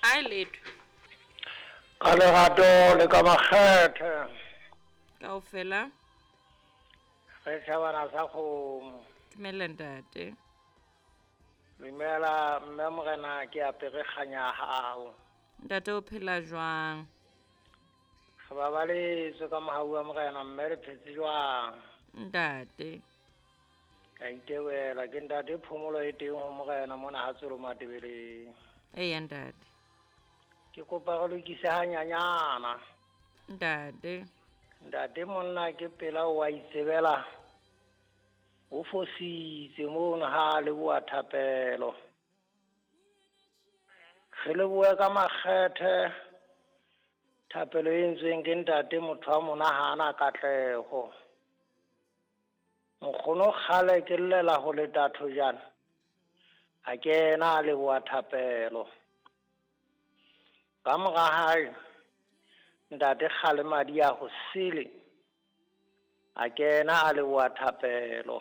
Ai letho. Ka lerato le ka makgethe Kaofela. re tšhabana sa kgomo Dumela ntate. dumela mme morena ke apere kganya hao Ntate o phela jwang? re ba baletso ka mohau wa morena mme re phetse jwang Ntate. ka itewela ke ntate phomolo e teng ho morena mona ha tsolo matebeleng Eya ntate. ke kopa go lokise hanyanyana Ntate. ntate monna ke pela wa itsebela o fositse mono ha le bua thapelo re le bue ka makgethe thapelo e entsweng ke ntate motho wa mona ha ana katlego nkgono kgale ke llela go leta thojana a kena a leboa thapelo ka moga hae ntate kgale madi a go sele a kena a leboa thapelo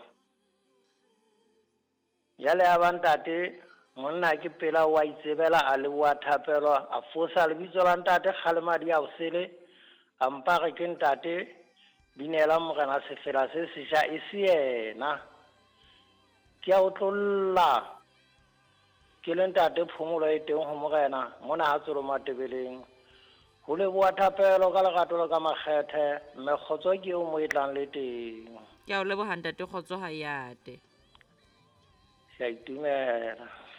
jale ya ba ntate monna ke pela wa itsebela a leboa thapelo a fosa lebitso la ntate kgale madi a go sele a mpage ke ntate binela morena sefela se seša e se yena ke a o tlolla ke le ntate phomolo e teng go morena mona ha tsolo matebeleng go leboa thapelo ka lerato le ka makgethe mme kgotso ke o mo e tlang le teng Ke a o leboha ntate kgotso ha yate. ke a itumela